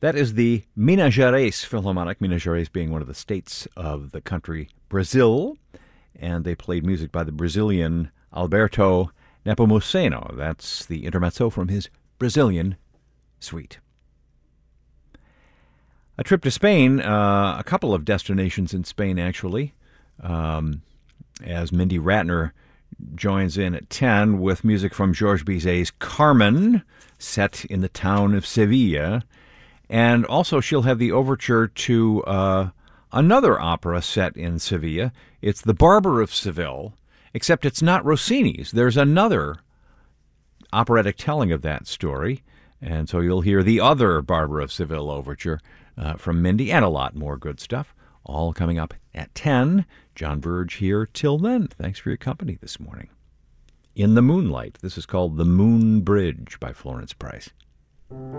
That is the Minas Gerais Philharmonic, Minas Gerais being one of the states of the country Brazil. And they played music by the Brazilian Alberto Nepomuceno. That's the intermezzo from his Brazilian suite. A trip to Spain, a couple of destinations in Spain, actually, as Mindy Ratner joins in at 10 with music from Georges Bizet's Carmen, set in the town of Sevilla. And also she'll have the overture to another opera set in Sevilla. It's The Barber of Seville, except it's not Rossini's. There's another operatic telling of that story. And so you'll hear the other Barber of Seville overture from Mindy, and a lot more good stuff, all coming up at 10. John Burge here till then. Thanks for your company this morning. In the Moonlight. This is called The Moon Bridge by Florence Price.